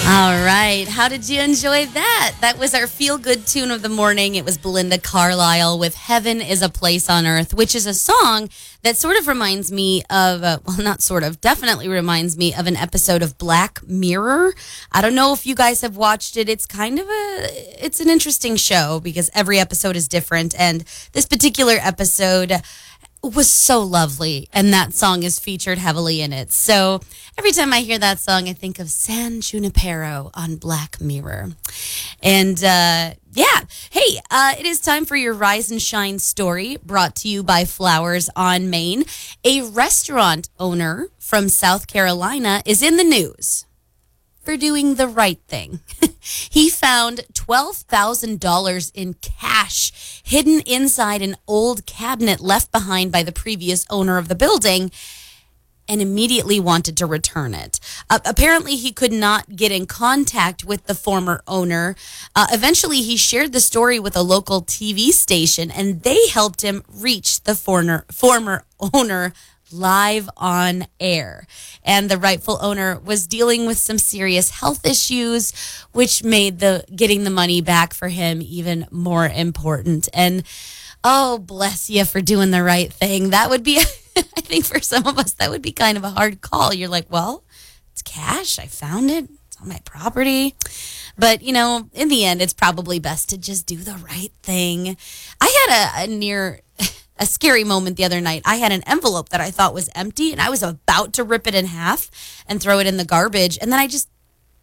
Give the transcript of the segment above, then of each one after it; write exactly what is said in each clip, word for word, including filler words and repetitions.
All right. How did you enjoy that? That was our feel-good tune of the morning. It was Belinda Carlisle with Heaven is a Place on Earth, which is a song that sort of reminds me of, uh, well, not sort of, definitely reminds me of an episode of Black Mirror. I don't know if you guys have watched it. It's kind of a, it's an interesting show because every episode is different. And this particular episode was so lovely, and that song is featured heavily in it. So every time I hear that song, I think of San Junipero on Black Mirror. And uh, yeah, hey, uh, it is time for your Rise and Shine story, brought to you by Flowers on Main. A restaurant owner from South Carolina is in the news for doing the right thing. He found twelve thousand dollars in cash hidden inside an old cabinet left behind by the previous owner of the building and immediately wanted to return it. Uh, apparently, he could not get in contact with the former owner. Uh, eventually, he shared the story with a local T V station, and they helped him reach the former, former owner live on air. And the rightful owner was dealing with some serious health issues, which made the getting the money back for him even more important. And oh, bless you for doing the right thing. That would be, I think for some of us, that would be kind of a hard call. You're like, well, it's cash. I found it. It's on my property. But, you know, in the end, it's probably best to just do the right thing. I had a, a near... a scary moment the other night. I had an envelope that I thought was empty, and I was about to rip it in half and throw it in the garbage. And then I just,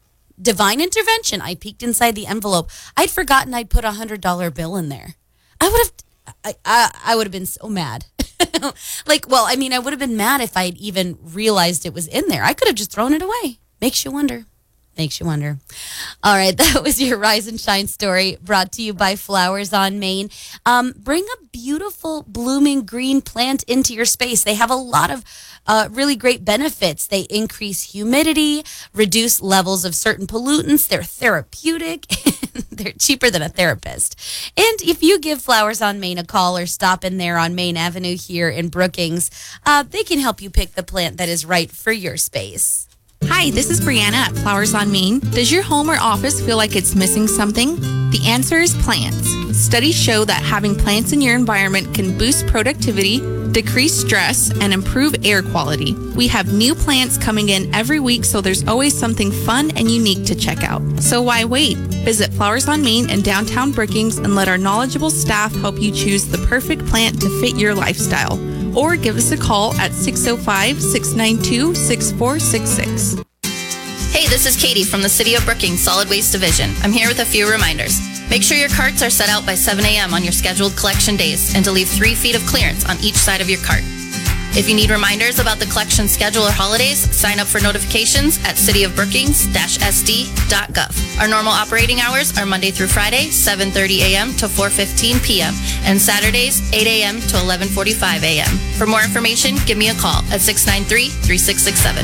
divine intervention, I peeked inside the envelope. I'd forgotten I'd put a one hundred dollar bill in there. I would have, I, I, I would have been so mad. Like, well, I mean, I would have been mad if I'd even realized it was in there. I could have just thrown it away. Makes you wonder. Makes you wonder. All right, that was your Rise and Shine story, brought to you by Flowers on Main. Um, bring a beautiful blooming green plant into your space. They have a lot of uh, really great benefits. They increase humidity, reduce levels of certain pollutants. They're therapeutic. They're cheaper than a therapist. And if you give Flowers on Main a call or stop in there on Main Avenue here in Brookings, uh, they can help you pick the plant that is right for your space. Hi, this is Brianna at Flowers on Main. Does your home or office feel like it's missing something? The answer is plants. Studies show that having plants in your environment can boost productivity, decrease stress, and improve air quality. We have new plants coming in every week, so there's always something fun and unique to check out. So why wait? Visit Flowers on Main in downtown Brookings and let our knowledgeable staff help you choose the perfect plant to fit your lifestyle. Or give us a call at six oh five, six nine two, six four six six. Hey, this is Katie from the City of Brookings Solid Waste Division. I'm here with a few reminders. Make sure your carts are set out by seven a.m. on your scheduled collection days and to leave three feet of clearance on each side of your cart. If you need reminders about the collection schedule or holidays, sign up for notifications at city of brookings dash s d dot gov. Our normal operating hours are Monday through Friday, seven thirty a.m. to four fifteen p.m. and Saturdays, eight a.m. to eleven forty-five a.m. For more information, give me a call at six nine three, three six six seven.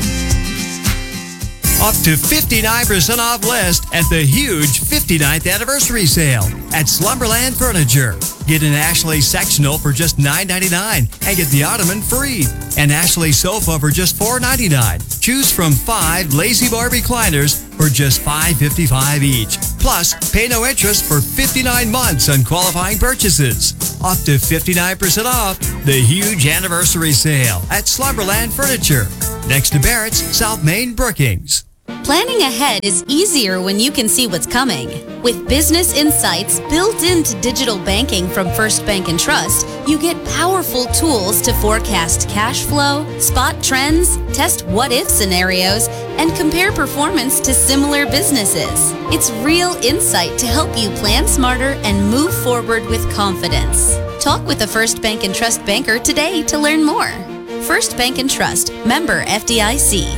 Up to fifty-nine percent off list at the huge fifty-ninth anniversary sale at Slumberland Furniture. Get an Ashley sectional for just nine ninety-nine and get the ottoman free. An Ashley sofa for just four ninety-nine. Choose from five Lazy Bar recliners for just five fifty-five each. Plus, pay no interest for fifty-nine months on qualifying purchases. Up to fifty-nine percent off the huge anniversary sale at Slumberland Furniture. Next to Barrett's, South Main, Brookings. Planning ahead is easier when you can see what's coming. With business insights built into digital banking from First Bank and Trust, you get powerful tools to forecast cash flow, spot trends, test what-if scenarios, and compare performance to similar businesses. It's real insight to help you plan smarter and move forward with confidence. Talk with a First Bank and Trust banker today to learn more. First Bank and Trust, member F D I C.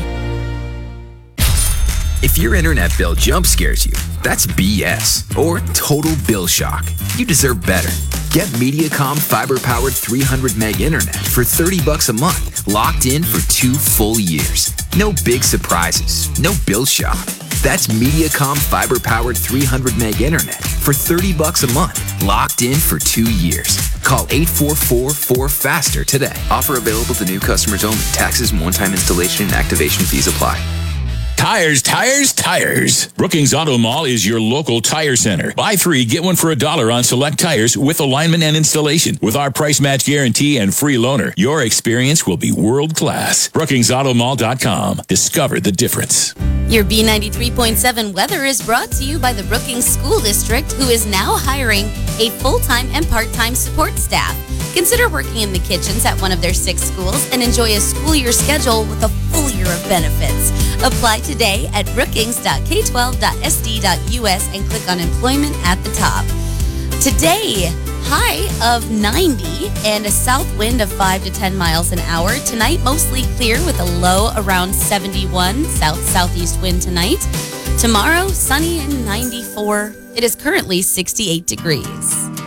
If your internet bill jump scares you, that's B S or total bill shock. You deserve better. Get Mediacom fiber-powered three hundred meg internet for thirty bucks a month, locked in for two full years. No big surprises, no bill shock. That's Mediacom fiber-powered three hundred meg internet for thirty bucks a month, locked in for two years. Call eight four four, four faster today. Offer available to new customers only. Taxes and one-time installation and activation fees apply. Tires, tires, tires. Brookings Auto Mall is your local tire center. Buy three, get one for a dollar on select tires with alignment and installation. With our price match guarantee and free loaner, your experience will be world class. Brookings Auto Mall dot com. Discover the difference. Your B ninety-three point seven weather is brought to you by the Brookings School District, who is now hiring a full-time and part-time support staff. Consider working in the kitchens at one of their six schools and enjoy a school year schedule with a full year of benefits. Apply today at brookings dot k twelve dot s d dot u s and click on employment at the top. Today, high of ninety and a south wind of five to ten miles an hour. Tonight, mostly clear with a low around seventy-one, south-southeast wind tonight. Tomorrow, sunny and ninety-four. It is currently sixty-eight degrees.